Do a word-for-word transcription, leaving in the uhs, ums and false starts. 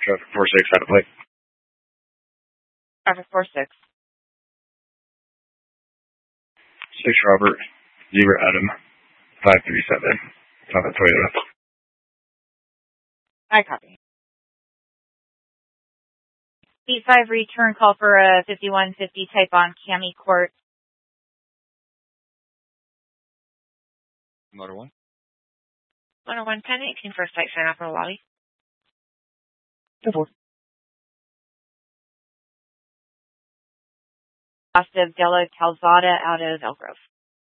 Traffic four six out of plate. Traffic four six. six Robert, zero Adam, five three seven. Papa Toyota. I copy. eight five return call for a fifty-one fifty type on Cami Court. Motor one. one oh one ten eighteen first site sign off in the lobby. ten four. Costa Della Calzada out of Elk Grove.